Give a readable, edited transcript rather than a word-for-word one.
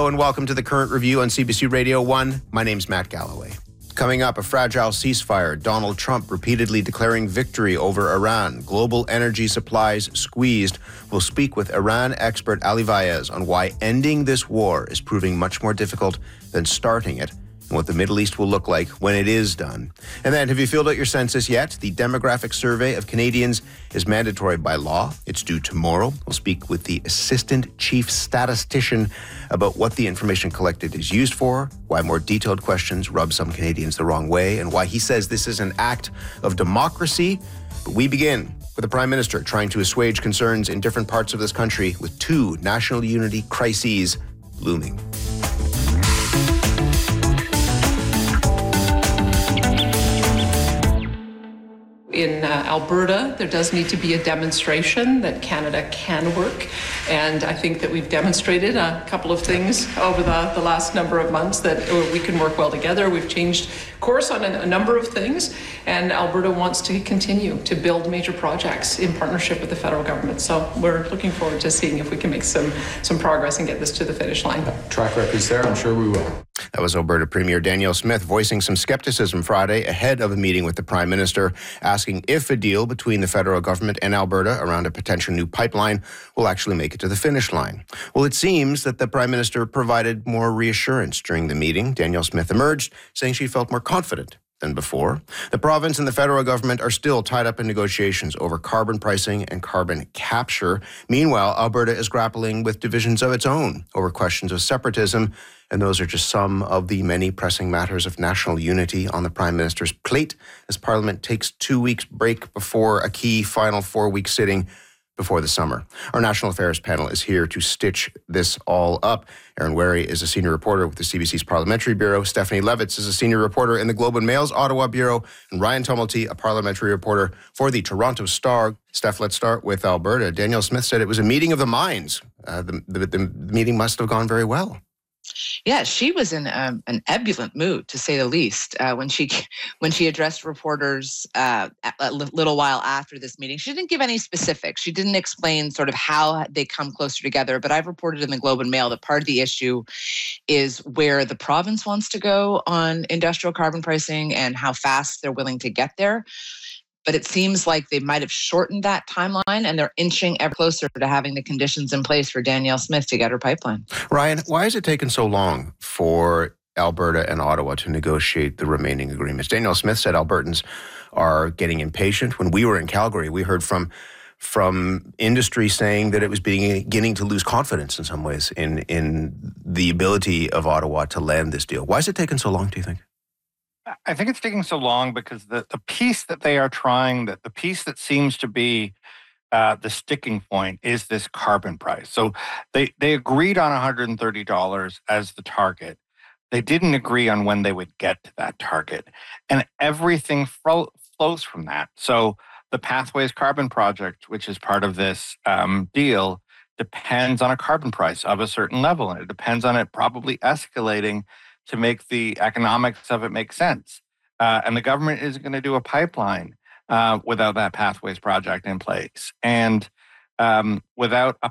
and welcome to the Current Review on CBC Radio 1. My name's Matt Galloway. Coming up, a fragile ceasefire, Donald Trump repeatedly declaring victory over Iran, global energy supplies squeezed. We'll speak with Iran expert Ali Vaez on why ending this war is proving much more difficult than starting it, and what the Middle East will look like when it is done. And then, have you filled out your census yet? The demographic survey of Canadians is mandatory by law. It's due tomorrow. We'll speak with the Assistant Chief Statistician about what the information collected is used for, why more detailed questions rub some Canadians the wrong way, and why he says this is an act of democracy. But we begin with the Prime Minister trying to assuage concerns in different parts of this country with two national unity crises looming. In Alberta, there does need to be a demonstration that Canada can work. And I think that we've demonstrated a couple of things over the last number of months that we can work well together. We've changed course on a number of things. And Alberta wants to continue to build major projects in partnership with the federal government. So we're looking forward to seeing if we can make some progress and get this to the finish line. Track record's there, I'm sure we will. That was Alberta Premier Danielle Smith voicing some skepticism Friday ahead of a meeting with the Prime Minister, asking if a deal between the federal government and Alberta around a potential new pipeline will actually make it to the finish line. Well, it seems that the Prime Minister provided more reassurance during the meeting. Danielle Smith emerged, saying she felt more confident than before. The province and the federal government are still tied up in negotiations over carbon pricing and carbon capture. Meanwhile, Alberta is grappling with divisions of its own over questions of separatism, and those are just some of the many pressing matters of national unity on the Prime Minister's plate as Parliament takes 2 weeks break before a key final 4-week sitting before the summer. Our National Affairs panel is here to stitch this all up. Aaron Wary is a senior reporter with the CBC's Parliamentary Bureau. Stephanie Levitz is a senior reporter in the Globe and Mail's Ottawa Bureau. And Ryan Tumulty, a parliamentary reporter for the Toronto Star. Steph, let's start with Alberta. Danielle Smith said it was a meeting of the minds. The meeting must have gone very well. Yeah, she was in an ebullient mood, to say the least, when she addressed reporters a little while after this meeting. She didn't give any specifics. She didn't explain sort of how they come closer together. But I've reported in the Globe and Mail that part of the issue is where the province wants to go on industrial carbon pricing and how fast they're willing to get there. But it seems like they might have shortened that timeline and they're inching ever closer to having the conditions in place for Danielle Smith to get her pipeline. Ryan, why has it taken so long for Alberta and Ottawa to negotiate the remaining agreements? Danielle Smith said Albertans are getting impatient. When we were in Calgary, we heard from industry saying that it was beginning to lose confidence in some ways in the ability of Ottawa to land this deal. Why has it taken so long, do you think? I think it's taking so long because the piece that they are trying, the piece that seems to be the sticking point is this carbon price. So they agreed on $130 as the target. They didn't agree on when they would get to that target. And everything flows from that. So the Pathways Carbon Project, which is part of this deal, depends on a carbon price of a certain level. And it depends on it probably escalating to make the economics of it make sense. And the government isn't going to do a pipeline without that Pathways project in place. And without a